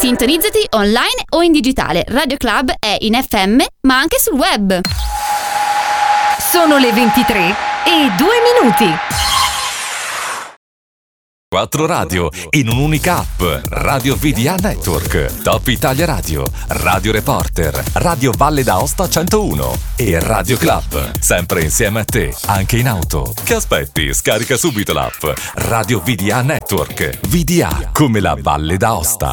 Sintonizzati online o in digitale. Radio Club è in FM, ma anche sul web. Sono le 23:02. 4 radio in un'unica app. Radio VDA Network, Top Italia Radio, Radio Reporter, Radio Valle d'Aosta 101 e Radio Club. Sempre insieme a te, anche in auto. Che aspetti? Scarica subito l'app. Radio VDA Network. VDA come la Valle d'Aosta.